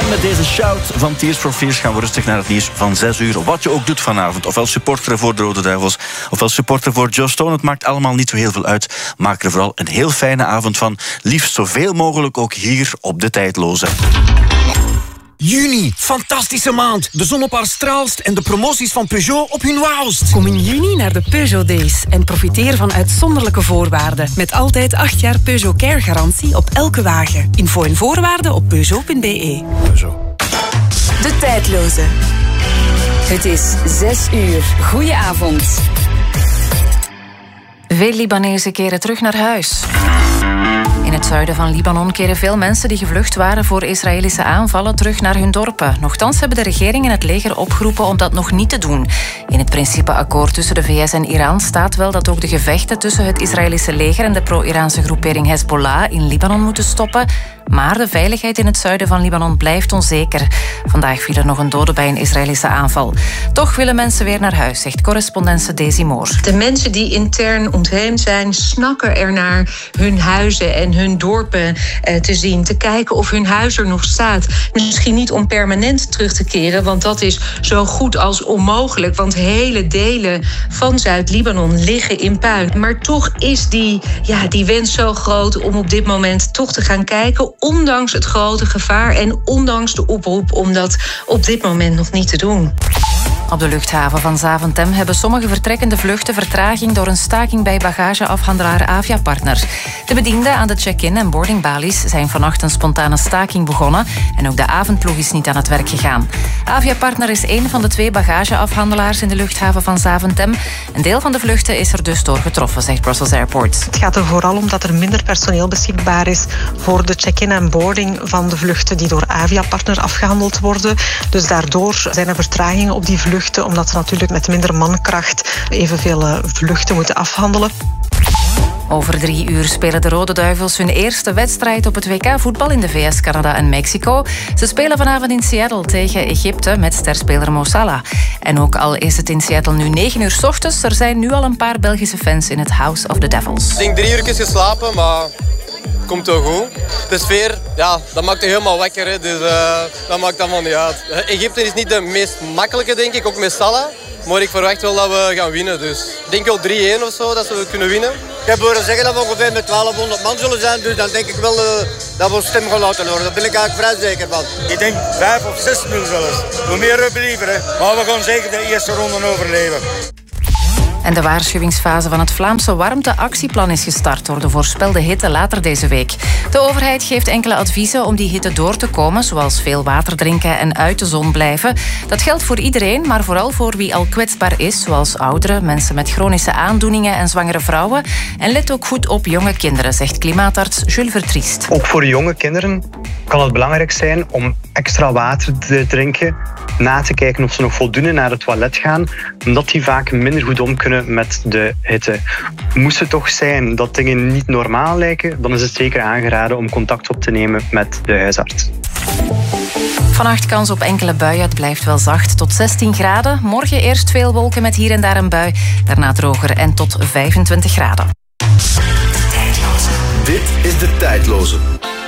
met deze shout van Tears for Fears gaan we rustig naar het nieuws van 6 uur. Wat je ook doet vanavond, ofwel supporteren voor de Rode Duivels, ofwel supporteren voor Joe Stone, het maakt allemaal niet zo heel veel uit. Maak er vooral een heel fijne avond van. Liefst zoveel mogelijk ook hier op De Tijdloze. Juni, fantastische maand. De zon op haar straalst en de promoties van Peugeot op hun wauwst. Kom in juni naar de Peugeot Days en profiteer van uitzonderlijke voorwaarden. Met altijd 8 jaar Peugeot Care garantie op elke wagen. Info en voorwaarden op Peugeot.be. Peugeot. De Tijdloze. Het is 6 uur. Goedenavond. Veel Libanezen keren terug naar huis. In het zuiden van Libanon keren veel mensen die gevlucht waren voor Israëlische aanvallen terug naar hun dorpen. Nochtans hebben de regering en het leger opgeroepen om dat nog niet te doen. In het principeakkoord tussen de VS en Iran staat wel dat ook de gevechten tussen het Israëlische leger en de pro-Iraanse groepering Hezbollah in Libanon moeten stoppen. Maar de veiligheid in het zuiden van Libanon blijft onzeker. Vandaag viel er nog een dode bij een Israëlische aanval. Toch willen mensen weer naar huis, zegt correspondente Daisy Moore. De mensen die intern ontheemd zijn, snakken ernaar hun huizen en hun dorpen te zien. Te kijken of hun huis er nog staat. Misschien niet om permanent terug te keren, want dat is zo goed als onmogelijk. Want hele delen van Zuid-Libanon liggen in puin. Maar toch is die wens zo groot om op dit moment toch te gaan kijken, ondanks het grote gevaar en ondanks de oproep om dat op dit moment nog niet te doen. Op de luchthaven van Zaventem hebben sommige vertrekkende vluchten vertraging door een staking bij bagageafhandelaar Aviapartner. De bedienden aan de check-in en boardingbalies zijn vannacht een spontane staking begonnen en ook de avondploeg is niet aan het werk gegaan. Aviapartner is een van de 2 bagageafhandelaars in de luchthaven van Zaventem. Een deel van de vluchten is er dus door getroffen, zegt Brussels Airport. Het gaat er vooral om dat er minder personeel beschikbaar is voor de check-in en boarding van de vluchten die door Aviapartner afgehandeld worden. Dus daardoor zijn er vertragingen op die vluchten, omdat ze natuurlijk met minder mankracht evenveel vluchten moeten afhandelen. Over 3 uur spelen de Rode Duivels hun eerste wedstrijd op het WK voetbal in de VS, Canada en Mexico. Ze spelen vanavond in Seattle tegen Egypte met sterspeler Mo Salah. En ook al is het in Seattle nu 9 uur 's ochtends, er zijn nu al een paar Belgische fans in het House of the Devils. Ik denk 3 uur geslapen, maar komt toch goed. De sfeer, dat maakt het helemaal wakker. Hè. Dus dat maakt allemaal niet uit. Egypte is niet de meest makkelijke, denk ik, ook met Salah. Maar ik verwacht wel dat we gaan winnen. Dus ik denk wel 3-1 of zo, dat we kunnen winnen. Ik heb horen zeggen dat we ongeveer met 1200 man zullen zijn. Dus dan denk ik wel dat we ons stem gaan laten horen. Daar ben ik eigenlijk vrij zeker van. Ik denk 5 of 6-0 zelfs. Hoe meer liever, hè. Maar we gaan zeker de eerste ronde overleven. En de waarschuwingsfase van het Vlaamse warmteactieplan is gestart door de voorspelde hitte later deze week. De overheid geeft enkele adviezen om die hitte door te komen, zoals veel water drinken en uit de zon blijven. Dat geldt voor iedereen, maar vooral voor wie al kwetsbaar is, zoals ouderen, mensen met chronische aandoeningen en zwangere vrouwen. En let ook goed op jonge kinderen, zegt klimaatarts Jules Vertriest. Ook voor jonge kinderen kan het belangrijk zijn om extra water te drinken, na te kijken of ze nog voldoende naar het toilet gaan, omdat die vaak minder goed om kunnen met de hitte. Moest het toch zijn dat dingen niet normaal lijken, dan is het zeker aangeraden om contact op te nemen met de huisarts. Vannacht kans op enkele buien. Het blijft wel zacht tot 16 graden. Morgen eerst veel wolken met hier en daar een bui. Daarna droger en tot 25 graden. Dit is De Tijdloze.